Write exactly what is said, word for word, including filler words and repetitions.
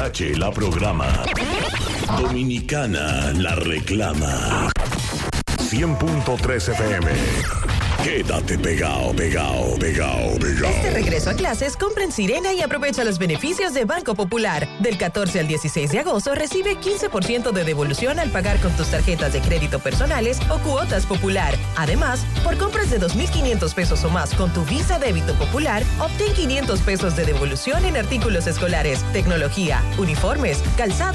H la programa. Dominicana la reclama. cien punto tres F M. Quédate pegado, pegado, pegado, pegado. Este regreso a clases, compra en Sirena y aprovecha los beneficios de Banco Popular. Del catorce al dieciséis de agosto recibe quince por ciento de devolución al pagar con tus tarjetas de crédito personales o cuotas Popular. Además, por compras de dos mil quinientos pesos o más con tu Visa Débito Popular, obtén quinientos pesos de devolución en artículos escolares, tecnología, uniformes, calzado